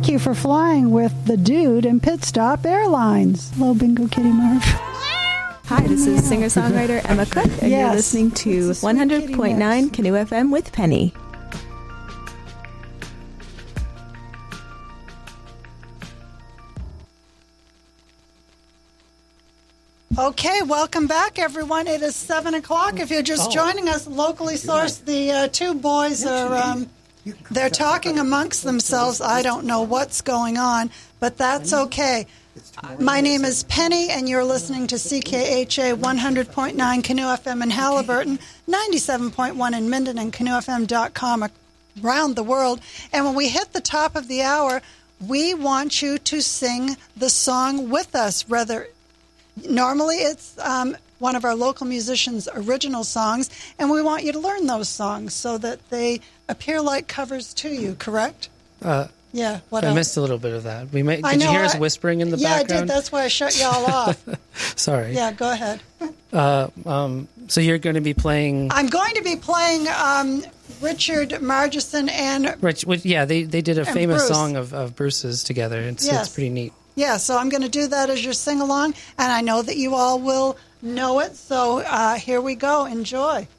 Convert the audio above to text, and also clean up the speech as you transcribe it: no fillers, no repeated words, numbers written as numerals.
thank you for flying with the dude and Pit Stop Airlines. Hello, Bingo Kitty Marv. Hi, this is singer-songwriter Emma Cook, and you're listening to 100.9 Canoe FM with Penny. Okay, welcome back, everyone. It is 7 o'clock. If you're just joining us, locally sourced, the two boys are they're talking amongst themselves. I don't know what's going on, but that's okay. My name is Penny, and you're listening to CKHA 100.9 Canoe FM in Halliburton, 97.1 in Minden, and canoefm.com around the world. And when we hit the top of the hour, we want you to sing the song with us. Normally it's one of our local musicians' original songs, and we want you to learn those songs so that they appear like covers to you, correct? Yeah, what else? I missed a little bit of that. Did you hear us whispering in the background? Yeah, I did. That's why I shut y'all off. Sorry. Yeah, go ahead. So you're going to be playing... I'm going to be playing Richard Margison and... they did a famous Bruce. Song of Bruce's together. It's pretty neat. Yeah, so I'm going to do that as your sing-along, and I know that you all will know it, so here we go. Enjoy.